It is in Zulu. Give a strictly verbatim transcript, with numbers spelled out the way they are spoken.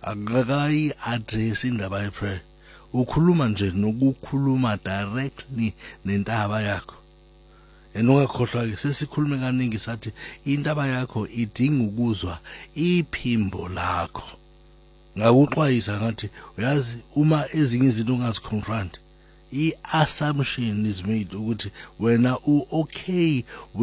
akakayi address indaba ye prayer ukhuluma nje nokukhuluma directly nentaba yakho enongakhohlwa ke sesikhulume kaningi sathi intaba yakho idinga ukuzwa iphimbo lakho ngakuxwayisa ngathi uyazi uma ezinye izinto ungaziconfront i assumption is made ukuthi wena u okay